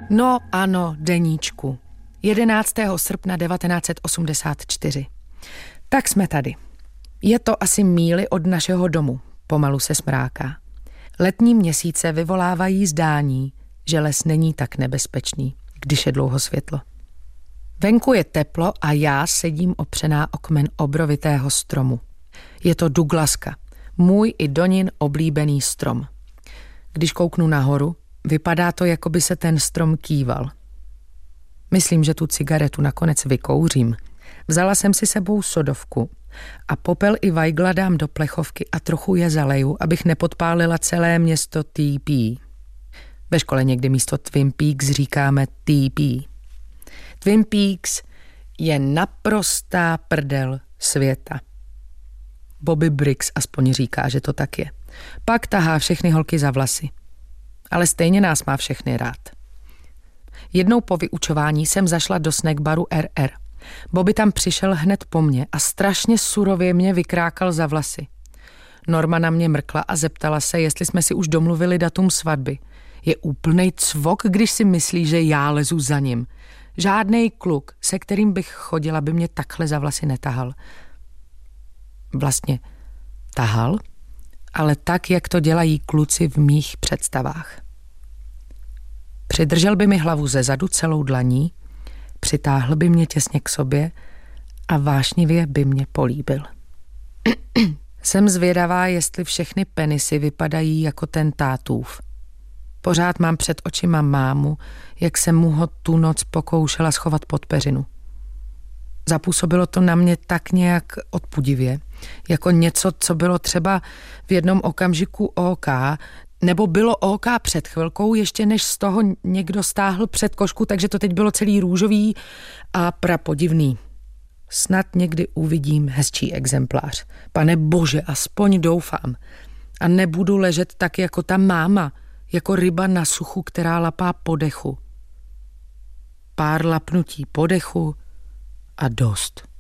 No ano, deníčku. 11. srpna 1984. Tak jsme tady. Je to asi míli od našeho domu, pomalu se smráká. Letní měsíce vyvolávají zdání, že les není tak nebezpečný, když je dlouho světlo. Venku je teplo a já sedím opřená o kmen obrovitého stromu. Je to Douglaska, můj i Donin oblíbený strom. Když kouknu nahoru, vypadá to, jako by se ten strom kýval. Myslím, že tu cigaretu nakonec vykouřím. Vzala jsem si sebou sodovku a popel i vajgla dám do plechovky a trochu je zaleju, abych nepodpálila celé město TP. Ve škole někdy místo Twin Peaks říkáme TP. Twin Peaks je naprostá prdel světa. Bobby Briggs aspoň říká, že to tak je. Pak tahá všechny holky za vlasy. Ale stejně nás má všechny rád. Jednou po vyučování jsem zašla do snackbaru RR. Bobby tam přišel hned po mně a strašně surově mě vykrákal za vlasy. Norma na mě mrkla a zeptala se, jestli jsme si už domluvili datum svatby. Je úplnej cvok, když si myslí, že já lezu za ním. Žádnej kluk, se kterým bych chodila, by mě takhle za vlasy netahal. Vlastně tahal, ale tak, jak to dělají kluci v mých představách. Přidržel by mi hlavu zezadu celou dlaní, přitáhl by mě těsně k sobě a vášnivě by mě políbil. Jsem zvědavá, jestli všechny penisy vypadají jako ten tátův. Pořád mám před očima mámu, jak jsem mu ho tu noc pokoušela schovat pod peřinu. Zapůsobilo to na mě tak nějak odpudivě, jako něco, co bylo třeba v jednom okamžiku OK, nebo bylo OK před chvilkou, ještě než z toho někdo stáhl předkošku, takže to teď bylo celý růžový a prapodivný. Snad někdy uvidím hezčí exemplář. Pane bože, aspoň doufám. A nebudu ležet tak jako ta máma, jako ryba na suchu, která lapá po dechu. Pár lapnutí po dechu a dost.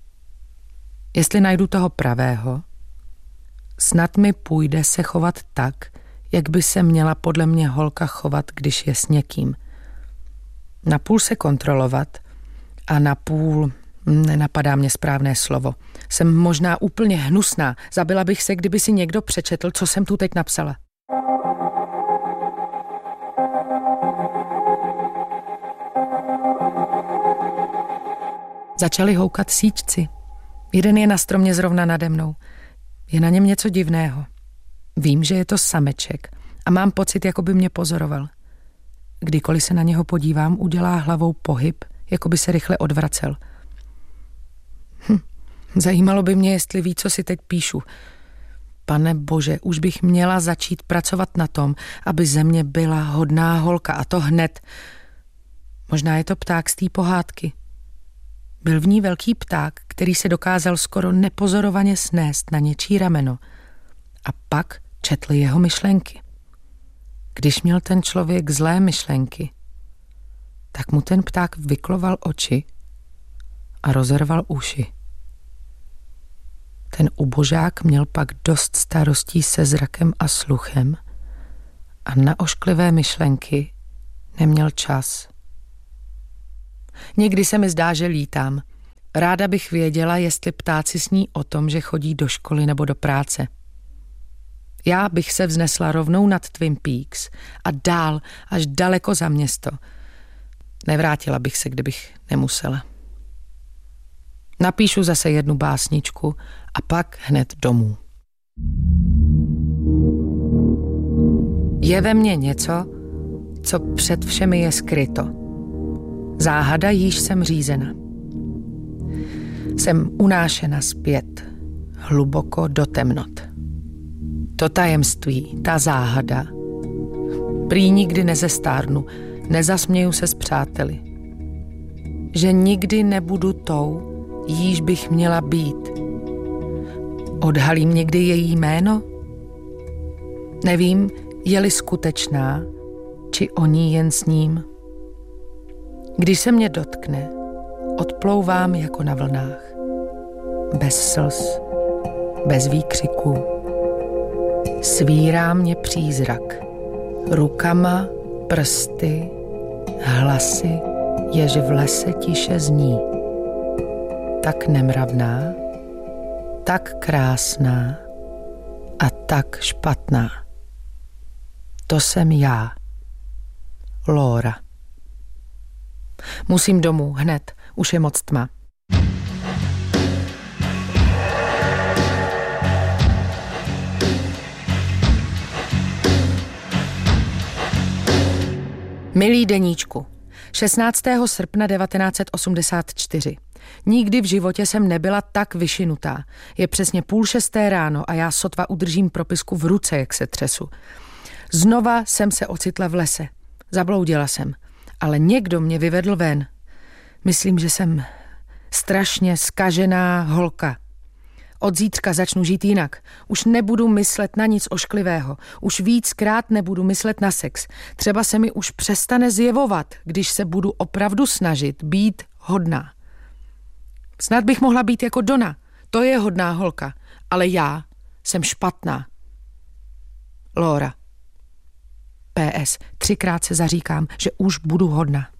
Jestli najdu toho pravého, snad mi půjde se chovat tak, jak by se měla podle mě holka chovat, když je s někým. Napůl se kontrolovat a napůl, nenapadá mě správné slovo. Jsem možná úplně hnusná. Zabila bych se, kdyby si někdo přečetl, co jsem tu teď napsala. Začali houkat síčci. Jeden je na stromě zrovna nade mnou. Je na něm něco divného. Vím, že je to sameček a mám pocit, jako by mě pozoroval. Kdykoliv se na něho podívám, udělá hlavou pohyb, jako by se rychle odvracel. Zajímalo by mě, jestli ví, co si teď píšu. Pane bože, už bych měla začít pracovat na tom, aby ze mě byla hodná holka, a to hned. Možná je to pták z té pohádky. Byl v ní velký pták, který se dokázal skoro nepozorovaně snést na něčí rameno a pak četl jeho myšlenky. Když měl ten člověk zlé myšlenky, tak mu ten pták vykloval oči a rozerval uši. Ten ubožák měl pak dost starostí se zrakem a sluchem a na ošklivé myšlenky neměl čas. Někdy se mi zdá, že lítám. Ráda bych věděla, jestli ptáci sní o tom, že chodí do školy nebo do práce. Já bych se vznesla rovnou nad Twin Peaks a dál, až daleko za město. Nevrátila bych se, kdybych nemusela. Napíšu zase jednu básničku a pak hned domů. Je ve mně něco, co před všemi je skryto. Záhada, jíž jsem řízena. Jsem unášena zpět, hluboko do temnot. To tajemství, ta záhada. Prý nikdy nezestárnu, nezasměju se s přáteli. Že nikdy nebudu tou, jíž bych měla být. Odhalím někdy její jméno? Nevím, je-li skutečná, či o ní jen sním. Když se mě dotkne, odplouvám jako na vlnách. Bez slz, bez výkřiků. Svírá mě přízrak. Rukama, prsty, Hlasy, jež v lese tiše zní. Tak nemravná, tak krásná a tak špatná. To jsem já, Lóra. Musím domů, hned, už je moc tma. Milý deníčku, 16. srpna 1984. Nikdy v životě jsem nebyla tak vyšinutá. Je přesně 5:30 ráno a já sotva udržím propisku v ruce, jak se třesu. Znova jsem se ocitla v lese. Zabloudila jsem, ale někdo mě vyvedl ven. Myslím, že jsem strašně zkažená holka. Od zítřka začnu žít jinak. Už nebudu myslet na nic ošklivého. Už víckrát nebudu myslet na sex. Třeba se mi už přestane zjevovat, když se budu opravdu snažit být hodná. Snad bych mohla být jako Donna. To je hodná holka. Ale já jsem špatná. Lóra. PS. 3krát se zaříkám, že už budu hodná.